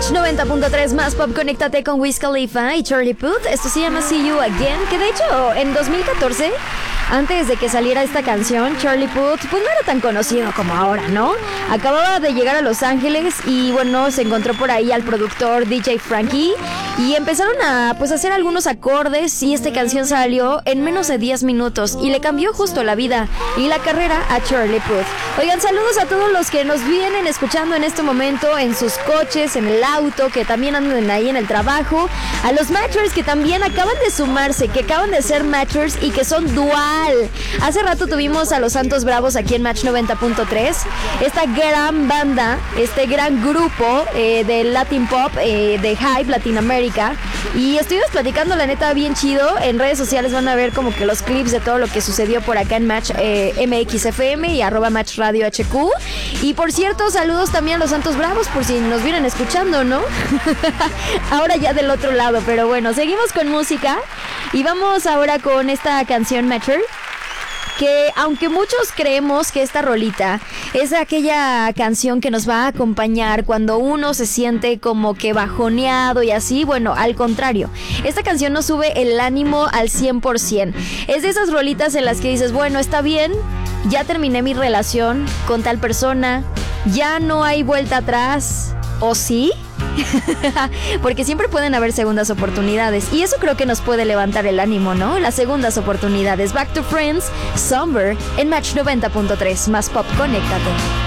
Match 90.3 más pop, conéctate con Wiz Khalifa y Charlie Puth. Esto se llama See You Again, que de hecho en 2014, antes de que saliera esta canción, Charlie Puth pues no era tan conocido como ahora, ¿no? Acababa de llegar a Los Ángeles y bueno, se encontró por ahí al productor DJ Frankie y empezaron a pues hacer algunos acordes y esta canción salió en menos de 10 minutos y le cambió justo la vida y la carrera a Charlie Puth. Oigan, saludos a todos los que nos vienen escuchando en este momento en sus coches, en el auto, que también andan ahí en el trabajo, a los matchers que también acaban de sumarse, que acaban de ser matchers y que son dual. Hace rato tuvimos a los Santos Bravos aquí en Match 90.3, esta gran banda, este gran grupo de Latin Pop, de Hype Latinoamérica, y estuvimos platicando la neta bien chido. En redes sociales van a ver como que los clips de todo lo que sucedió por acá en Match MXFM y @Match Radio HQ. Y por cierto, saludos también a los Santos Bravos por si nos vienen escuchando, ¿no? Ahora ya del otro lado, pero bueno, seguimos con música y vamos ahora con esta canción Matcher, que aunque muchos creemos que esta rolita es aquella canción que nos va a acompañar cuando uno se siente como que bajoneado y así, bueno, al contrario, esta canción nos sube el ánimo al 100%. Es de esas rolitas en las que dices, bueno, está bien, ya terminé mi relación con tal persona, ya no hay vuelta atrás, ¿o sí? Porque siempre pueden haber segundas oportunidades y eso creo que nos puede levantar el ánimo, ¿no? Las segundas oportunidades. Back to Friends, Somber en Match 90.3 más pop, conéctate.